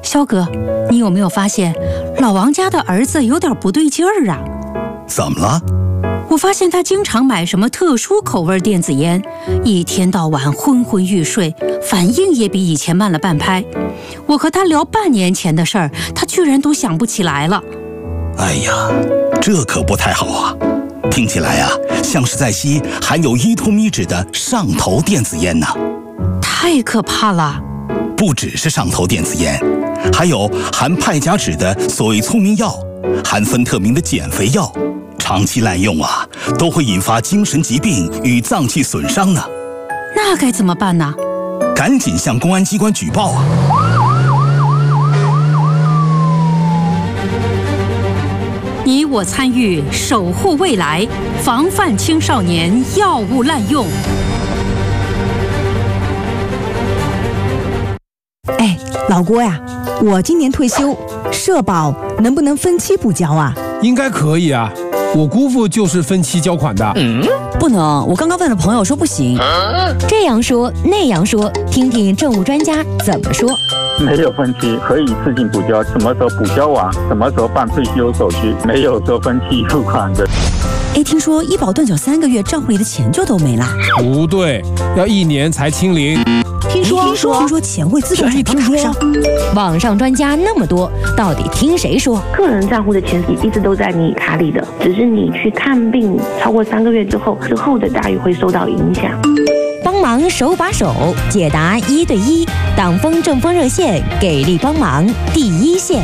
肖哥，你有没有发现老王家的儿子有点不对劲儿啊？ 怎么了？ 我发现他经常买什么特殊口味电子烟，一天到晚昏昏欲睡，反应也比以前慢了半拍。我和他聊半年前的事儿，他居然都想不起来了。 哎呀，这可不太好啊！听起来啊，像是在吸含有依托咪酯的上头电子烟呢。 太可怕了！ 不只是上头电子烟，还有含派甲酯的所谓聪明药，含芬特明的减肥药，长期滥用啊，都会引发精神疾病与脏器损伤呢。 那该怎么办呢？ 赶紧向公安机关举报啊！ 你我参与，守护未来，防范青少年药物滥用。 哎，老郭呀，我今年退休，社保能不能分期补交啊？ 应该可以啊，我姑父就是分期交款的。 不能，我刚刚问了朋友说不行。 这样说那样说，听听政务专家怎么说。 没有分期，可以自行补交，什么时候补交完，什么时候办退休手续，没有说分期付款的。 哎，听说医保断缴3个月，账户里的钱就都没了。 不对，要1年才清零。 听说钱会自动转到卡上。 网上专家那么多，到底听谁说？ 个人账户的钱一直都在你卡里的，只是你去看病超过3个月之后的待遇会受到影响。 帮忙手把手解答1对1，党风政风热线给力帮忙第一线。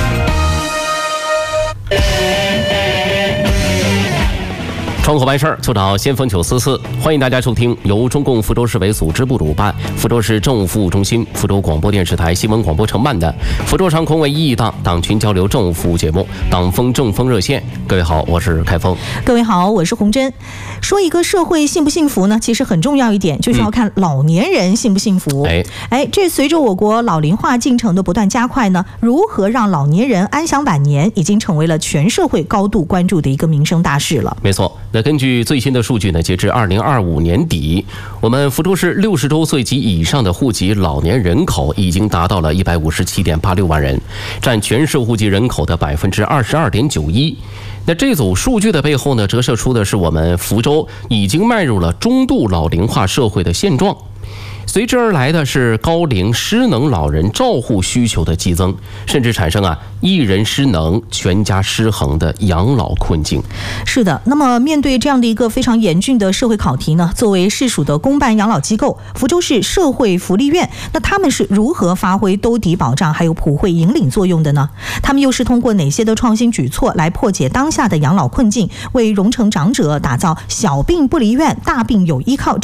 窗口办事儿就找先锋944，欢迎大家收听由中共福州市委组织部主办、福州市政务服务中心、福州广播电视台新闻广播承办的福州上空为1亿档党群交流政务服务节目《党风政风热线》。各位好，我是开封。 各位好，我是洪真。说一个社会幸不幸福呢？其实很重要一点，就是要看老年人幸不幸福。这随着我国老龄化进程的不断加快呢，如何让老年人安享晚年，已经成为了全社会高度关注的一个民生大事了。 没错。那根据最新的数据呢，截至2025年底，我们福州市60周岁及以上的户籍老年人口已经达到了157.86万人，占全市户籍人口的22.91%。那这组数据的背后呢，折射出的是我们福州已经迈入了中度老龄化社会的现状。随之而来的是高龄失能老人照护需求的激增，甚至产生一人失能全家失衡的养老困境。 是的，那么面对这样的一个非常严峻的社会考题呢，作为市属的公办养老机构福州市社会福利院，那他们是如何发挥兜底保障还有普惠引领作用的呢？他们又是通过哪些的创新举措来破解当下的养老困境，为荣成长者打造小病不离院、大病有依靠